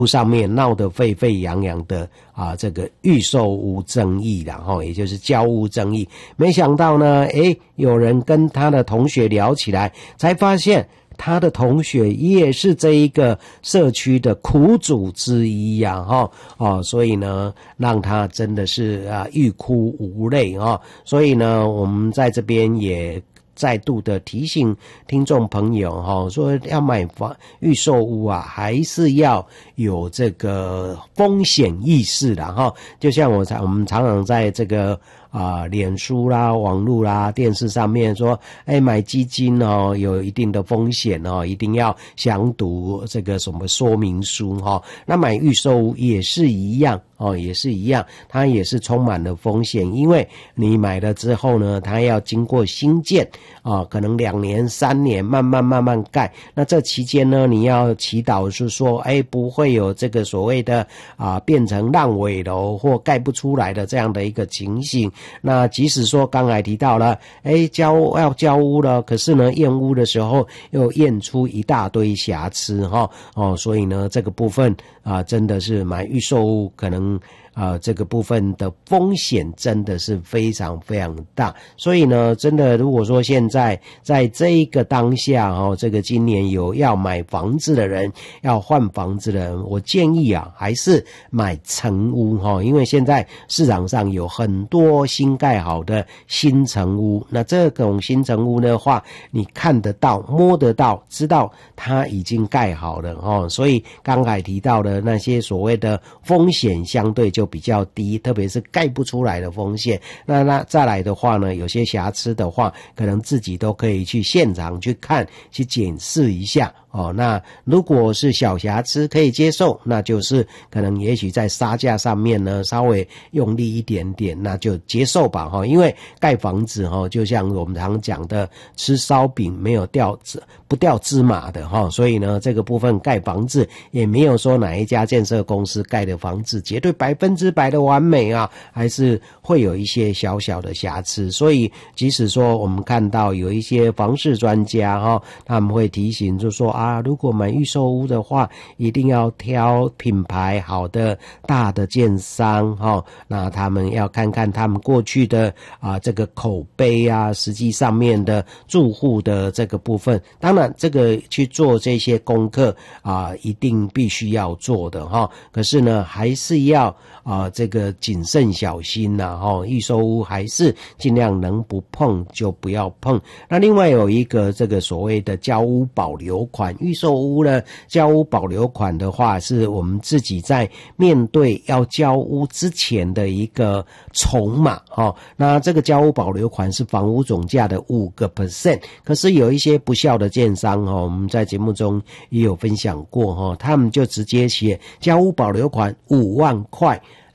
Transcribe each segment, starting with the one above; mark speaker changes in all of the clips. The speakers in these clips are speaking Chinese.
Speaker 1: 上面闹得沸沸扬扬的这个预售屋争议啦也就是交屋争议。没想到呢有人跟他的同学聊起来，才发现他的同学也是这一个社区的苦主之一呀所以呢让他真的是欲哭无泪所以呢我们在这边也再度的提醒听众朋友说要买预售屋还是要有这个风险意识的就像我们常常在这个脸书啦、网络啦、电视上面说买基金有一定的风险一定要详读这个什么说明书那买预售屋也是一样它也是充满了风险，因为你买了之后呢，它要经过新建可能2年3年慢慢盖，那这期间呢你要祈祷是说不会有这个所谓的变成烂尾楼或盖不出来的这样的一个情形。那即使说刚才提到了要交屋了，可是呢验屋的时候又验出一大堆瑕疵所以呢这个部分真的是买预售屋可能这个部分的风险真的是非常非常大。所以呢真的如果说现在在这一个当下这个今年有要买房子的人，要换房子的人，我建议还是买成屋因为现在市场上有很多新盖好的新成屋，那这种新成屋的话你看得到摸得到知道它已经盖好了所以刚才提到的那些所谓的风险相对就比较低，特别是盖不出来的风险。那再来的话呢，有些瑕疵的话可能自己都可以去现场去看去检视一下那如果是小瑕疵可以接受，那就是可能也许在杀价上面呢稍微用力一点点，那就接受吧因为盖房子就像我们常讲的吃烧饼没有不掉芝麻的所以呢这个部分盖房子也没有说哪一家建设公司盖的房子绝对100%的完美还是会有一些小小的瑕疵。所以即使说我们看到有一些房市专家他们会提醒就说如果买预售屋的话一定要挑品牌好的大的建商那他们要看看他们过去的这个口碑实际上面的住户的这个部分，当然这个去做这些功课一定必须要做的可是呢还是要这个谨慎小心预售屋还是尽量能不碰就不要碰。那另外有一个这个所谓的交屋保留款，预售屋呢交屋保留款的话是我们自己在面对要交屋之前的一个筹码那这个交屋保留款是房屋总价的5%，可是有一些不孝的建商我们在节目中也有分享过他们就直接写交屋保留款5万块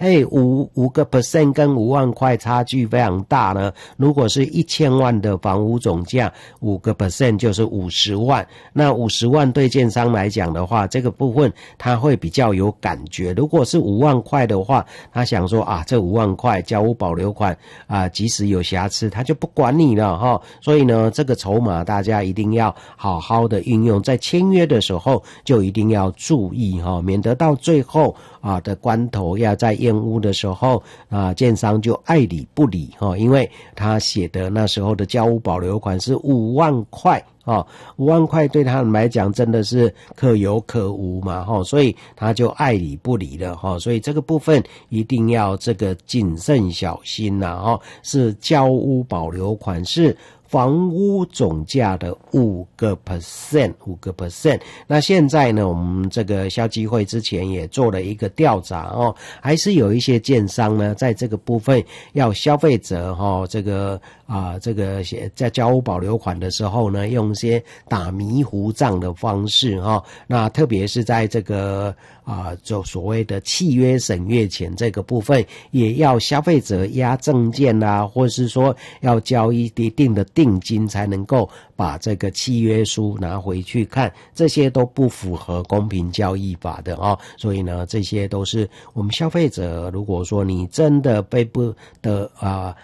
Speaker 1: 5% 跟5万块差距非常大呢。如果是1000万的房屋总价 5% 就是50万，那50万对建商来讲的话这个部分他会比较有感觉。如果是5万块的话他想说这5万块交屋保留款即使有瑕疵他就不管你了所以呢这个筹码大家一定要好好的运用，在签约的时候就一定要注意免得到最后的关头要在验屋的时候建商就爱理不理因为他写的那时候的交屋保留款是5万块5万块对他们来讲真的是可有可无嘛所以他就爱理不理了所以这个部分一定要这个谨慎小心是交屋保留款是房屋总价的5%。那现在呢我们这个消基会之前也做了一个调查还是有一些建商呢在这个部分要消费者这个在交屋保留款的时候呢用一些打迷糊仗的方式那特别是在这个就所谓的契约审阅前这个部分也要消费者押证件或是说要交一定的定金才能够把这个契约书拿回去看，这些都不符合公平交易法的所以呢这些都是我们消费者如果说你真的非不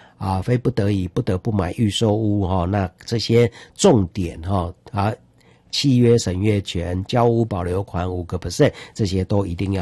Speaker 1: 得已不得不买预售屋那这些重点契约审阅权、交屋保留款5%，这些都一定要